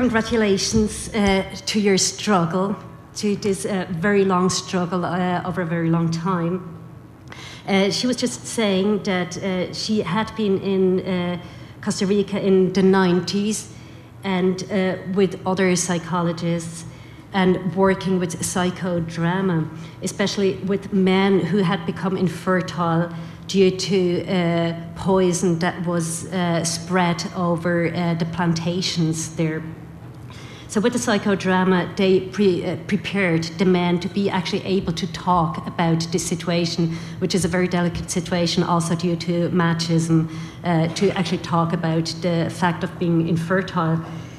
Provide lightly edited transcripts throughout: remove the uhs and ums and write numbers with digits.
congratulations to your struggle, to this very long struggle over a very long time. She was just saying that she had been in Costa Rica in the 90s and with other psychologists and working with psychodrama, especially with men who had become infertile due to poison that was spread over the plantations there. So with the psychodrama, they prepared the men to be actually able to talk about this situation, which is a very delicate situation also due to machismo, to actually talk about the fact of being infertile.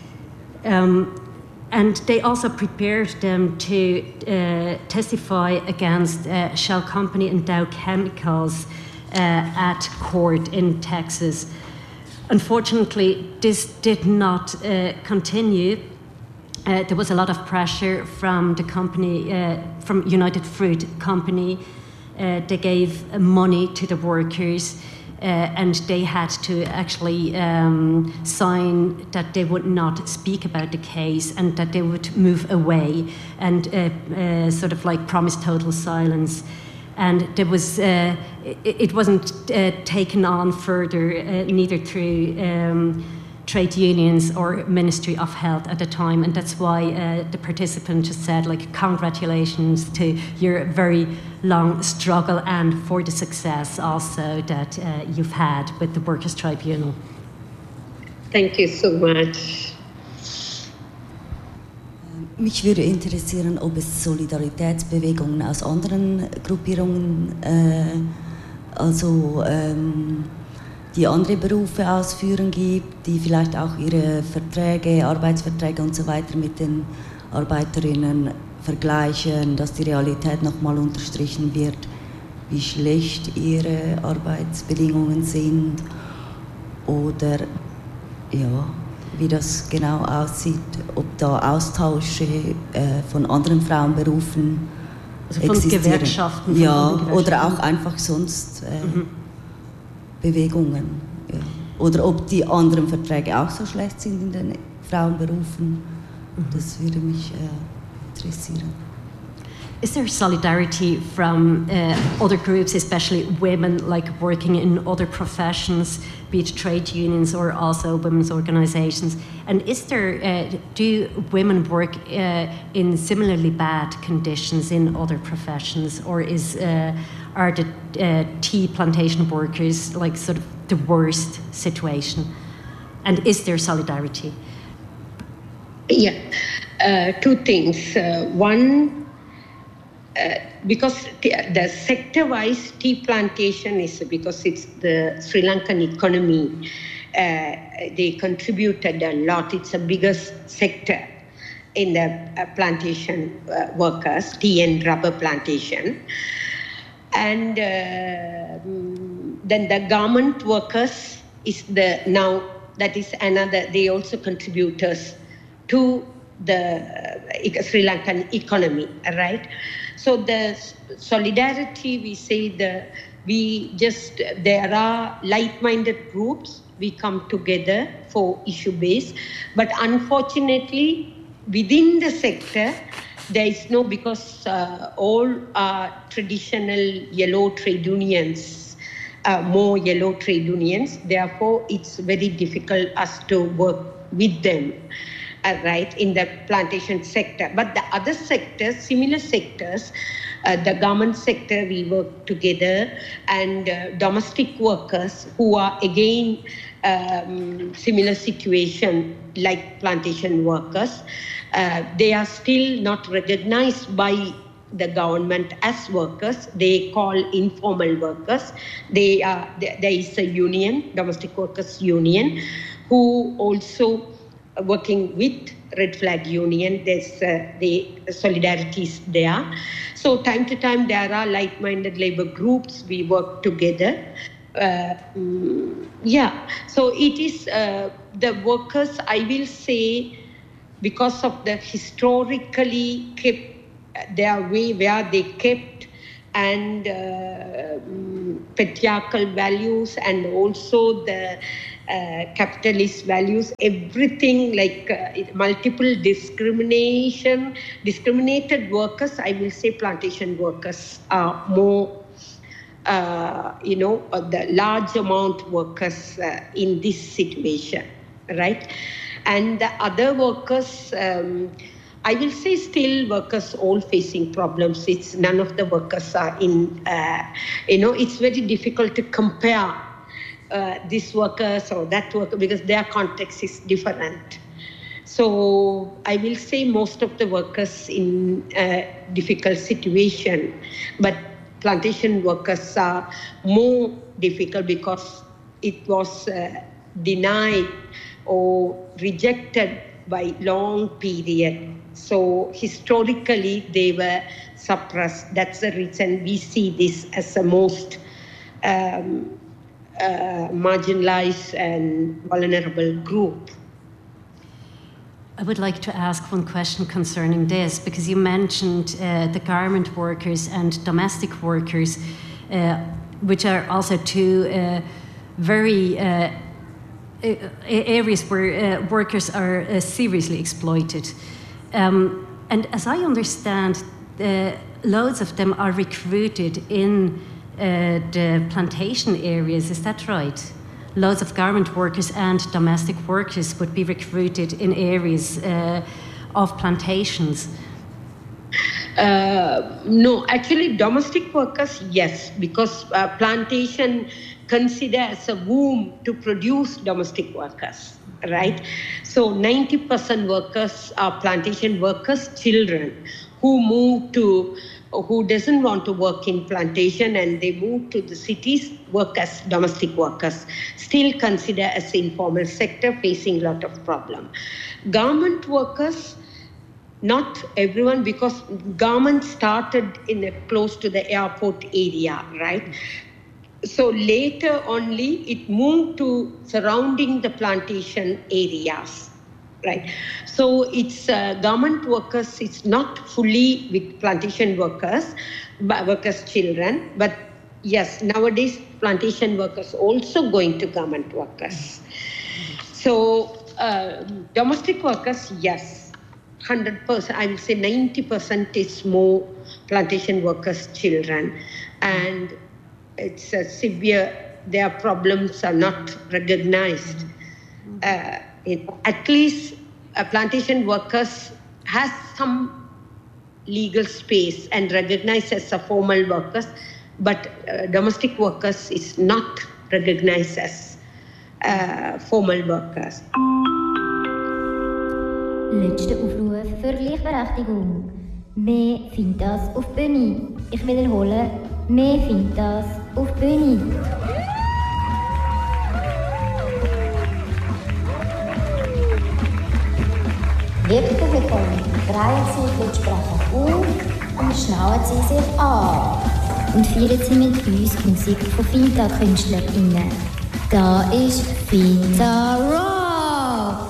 And they also prepared them to testify against Shell Company and Dow Chemicals at court in Texas. Unfortunately, this did not continue. There was a lot of pressure from the company, from United Fruit Company. They gave money to the workers, and they had to actually sign that they would not speak about the case and that they would move away and sort of like promise total silence. And there was, it wasn't taken on further, neither through trade unions or Ministry of Health at the time, and that's why the participant just said, like, congratulations to your very long struggle and for the success also that you've had with the Workers' Tribunal. Thank you so much. Mich würde interessieren, ob es Solidaritätsbewegungen aus anderen Gruppierungen, die andere Berufe ausführen gibt, die vielleicht auch ihre Verträge, Arbeitsverträge und so weiter mit den Arbeiterinnen vergleichen, dass die Realität nochmal unterstrichen wird, wie schlecht ihre Arbeitsbedingungen sind oder ja, wie das genau aussieht, ob da Austausche von anderen Frauenberufen also von existieren. Gewerkschaften. Von ja, Gewerkschaften. Oder auch einfach sonst Bewegungen. Ja. Oder ob die anderen Verträge auch so schlecht sind in den Frauenberufen. Das würde mich interessieren. Is there solidarity from other groups, especially women, like working in other professions, be it trade unions or also women's organizations? And is there, do women work in similarly bad conditions in other professions, or are the tea plantation workers like sort of the worst situation? And is there solidarity? Yeah, two things. One, because the sector-wise tea plantation is because it's the Sri Lankan economy. They contributed a lot. It's the biggest sector in the plantation workers, tea and rubber plantation. And then the garment workers is that is another, they also contributors to the Sri Lankan economy, right? So the solidarity, we say there are like-minded groups, we come together for issue base, but unfortunately within the sector, there is no, because all are traditional yellow trade unions, more yellow trade unions, therefore it's very difficult us to work with them. Right, in the plantation sector. But the other sectors, similar sectors, the government sector, we work together, and domestic workers who are again similar situation like plantation workers, they are still not recognized by the government as workers. They call informal workers. There is a union, domestic workers union, who also working with Red Flag Union. There's the solidarity is there. So time to time there are like-minded labor groups. We work together. So it is the workers, I will say, because of the historically kept their way where they kept and patriarchal values, and also the capitalist values, everything like multiple discriminated workers, I will say plantation workers are more, the large amount workers in this situation, right? And the other workers, I will say still workers all facing problems. It's none of the workers are in, it's very difficult to compare this workers or that worker because their context is different. So I will say most of the workers in a difficult situation, but plantation workers are more difficult because it was denied or rejected by long period. So historically they were suppressed. That's the reason we see this as the most marginalized and vulnerable group. I would like to ask one question concerning this, because you mentioned the garment workers and domestic workers, which are also two very areas where workers are seriously exploited. And as I understand, loads of them are recruited in the plantation areas, is that right? Loads of garment workers and domestic workers would be recruited in areas of plantations. No, actually domestic workers, yes, because plantation consider as a womb to produce domestic workers, right? So 90% workers are plantation workers' children who doesn't want to work in plantation and they move to the cities, work as domestic workers, still consider as informal sector facing a lot of problem. Garment workers, not everyone, because garment started close to the airport area, right? So later only it moved to surrounding the plantation areas, right? So it's garment workers, it's not fully with plantation workers, but workers' children, but yes, nowadays plantation workers also going to garment workers. So domestic workers, yes, 100%, I will say 90% is more plantation workers' children, and it's severe, their problems are not recognized. At least plantation workers has some legal space and recognized as a formal workers, but domestic workers is not recognized as formal workers. Letzter Aufruf für Gleichberechtigung. Mehr findet das auf Bühne. Ich wiederhole, mehr findet das auf Bühne. Herzlich willkommen. Drehen Sie Mitsprecher auf und schnallen Sie sich an. Und feiern Sie mit uns die Musik von Finta-KünstlerInnen. Da ist Finta Rock!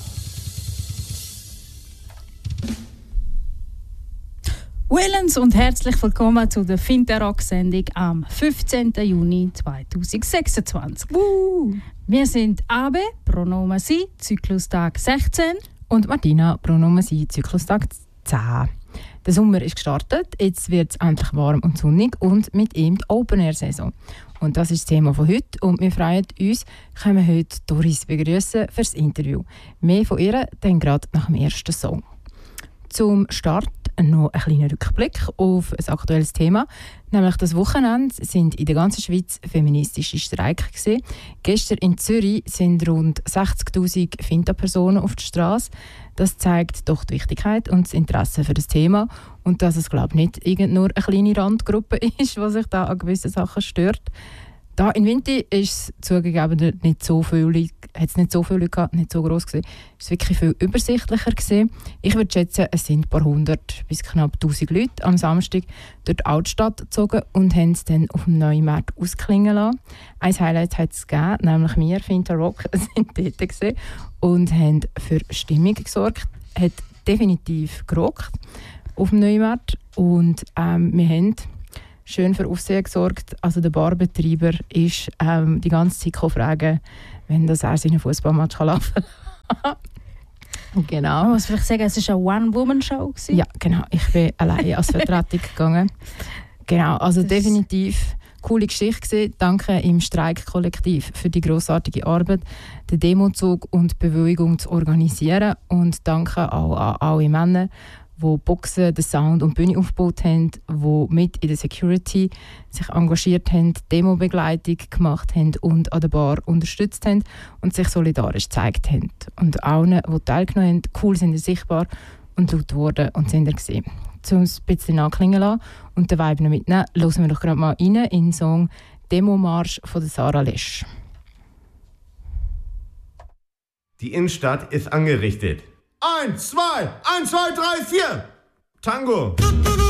Willens und herzlich willkommen zu der Finta Rock-Sendung am 15. Juni 2026. Wir sind Abe, Pronomen Sie, Zyklustag 16. Und Martina, Pronomen Sie, Zyklustag 10. Der Sommer ist gestartet, jetzt wird es endlich warm und sonnig und mit ihm die Open-Air-Saison. Und das ist das Thema von heute und wir freuen uns, können heute Doris begrüßen für das Interview. Mehr von ihr dann gerade nach dem ersten Song. Zum Start noch ein kleiner Rückblick auf ein aktuelles Thema. Nämlich das Wochenende sind in der ganzen Schweiz feministische Streiks gewesen. Gestern in Zürich sind rund 60'000 Finta-Personen auf der Straße. Das zeigt doch die Wichtigkeit und das Interesse für das Thema und dass es, glaube ich, nicht nur eine kleine Randgruppe ist, die sich da an gewissen Sachen stört. Da in Winti ist es zugegeben nicht so viele Leute gehabt, nicht so gross gewesen. Es war wirklich viel übersichtlicher gewesen. Ich würde schätzen, es sind ein paar hundert bis knapp 1000 Leute am Samstag durch die Altstadt gezogen und haben es dann auf dem Neumarkt ausklingen lassen. Ein Highlight hat es gegeben, nämlich wir, Finta Rock, sind dort gewesen und haben für Stimmung gesorgt. Hat definitiv gerockt auf dem Neumarkt und wir haben schön für Aufsehen gesorgt. Also der Barbetreiber ist die ganze Zeit fragen, wenn er seinen Fußballmatch laufen kann. Genau. Man muss vielleicht sagen, es war eine One-Woman-Show. Ja, genau. Ich bin alleine als Vertretung gegangen. Genau, also definitiv coole Geschichte gewesen. Danke im Streikkollektiv für die grossartige Arbeit, den Demozug und die Bewegung zu organisieren. Und danke auch an alle Männer, die Boxen, den Sound und die Bühne aufgebaut haben, die mit in der Security sich engagiert haben, Demobegleitung gemacht haben und an der Bar unterstützt haben und sich solidarisch gezeigt haben. Und allen, die teilgenommen haben, cool sind sichtbar und laut geworden und sind gesehen. Zu uns ein bisschen nachklingen lassen und den Vibe noch mitnehmen, hören wir doch gerade mal rein in den Song «Demomarsch» von Sarah Lesch. Die Innenstadt ist angerichtet. 1, 2, 1, 2, 3, 4. Tango.